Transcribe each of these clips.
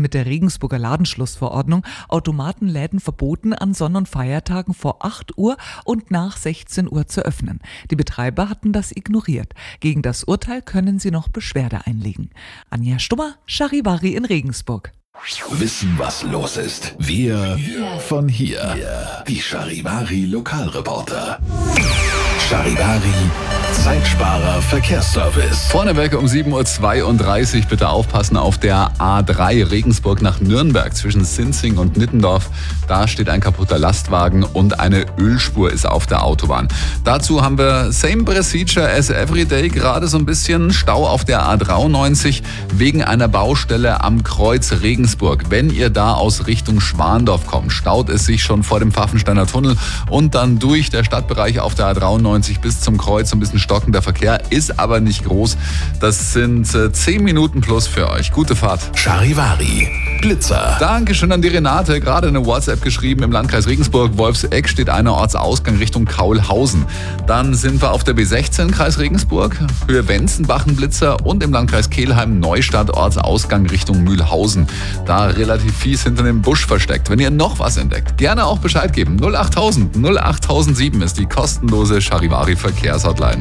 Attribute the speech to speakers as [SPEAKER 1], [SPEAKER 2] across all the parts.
[SPEAKER 1] mit der Regensburger Ladenschlussverordnung Automatenläden verboten, an Sonn- und Feiertagen vor 8 Uhr und nach 16 Uhr zu öffnen. Die Betreiber hatten das ignoriert. Gegen das Urteil können sie noch Beschwerde einlegen. Anja Stummer, Charivari in Regensburg.
[SPEAKER 2] Wissen, was los ist. Wir von hier. Die Charivari Lokalreporter. Charivari Zeitsparer Verkehrsservice.
[SPEAKER 3] Vorneweg um 7.32 Uhr bitte aufpassen auf der A3 Regensburg nach Nürnberg zwischen Sinzing und Nittendorf. Da steht ein kaputter Lastwagen und eine Ölspur ist auf der Autobahn. Dazu haben wir same procedure as every day, gerade so ein bisschen Stau auf der A93 wegen einer Baustelle am Kreuz Regensburg. Wenn ihr da aus Richtung Schwandorf kommt, staut es sich schon vor dem Pfaffensteiner Tunnel und dann durch der Stadtbereich auf der A93 bis zum Kreuz. Ein bisschen stockender Verkehr, ist aber nicht groß. Das sind 10 Minuten plus für euch. Gute Fahrt.
[SPEAKER 2] Charivari Blitzer.
[SPEAKER 3] Dankeschön an die Renate. Gerade eine WhatsApp geschrieben. Im Landkreis Regensburg, Wolfseck, steht einer Ortsausgang Richtung Kaulhausen. Dann sind wir auf der B16, Kreis Regensburg, Höhe Wenzenbachen Blitzer und im Landkreis Kelheim Neustadt, Ortsausgang Richtung Mühlhausen. Da relativ fies hinter dem Busch versteckt. Wenn ihr noch was entdeckt, gerne auch Bescheid geben. 08000 08007 ist die kostenlose Charivari Verkehrshotline.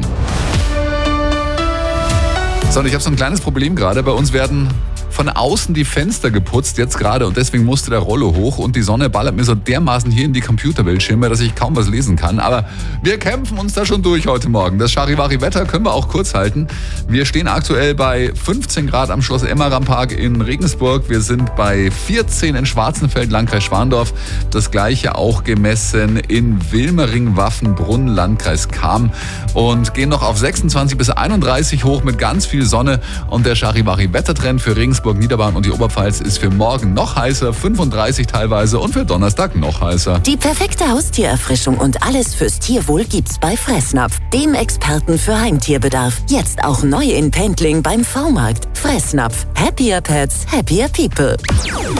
[SPEAKER 3] So, und ich habe so ein kleines Problem gerade. Bei uns werden von außen die Fenster geputzt jetzt gerade und deswegen musste der Rollo hoch und die Sonne ballert mir so dermaßen hier in die Computerbildschirme, dass ich kaum was lesen kann. Aber wir kämpfen uns da schon durch heute Morgen. Das Charivari-Wetter können wir auch kurz halten. Wir stehen aktuell bei 15 Grad am Schloss Emmeram-Park in Regensburg. Wir sind bei 14 in Schwarzenfeld, Landkreis Schwandorf. Das gleiche auch gemessen in Wilmering-Waffenbrunn, Landkreis Cham. Und gehen noch auf 26 bis 31 hoch mit ganz viel Sonne. Und der Charivari-Wettertrend für Regensburg, Niederbayern und die Oberpfalz ist für morgen noch heißer, 35 teilweise und für Donnerstag noch heißer.
[SPEAKER 4] Die perfekte Haustiererfrischung und alles fürs Tierwohl gibt's bei Fressnapf, dem Experten für Heimtierbedarf. Jetzt auch neu in Pendling beim V-Markt. Fressnapf. Happier Pets, happier people.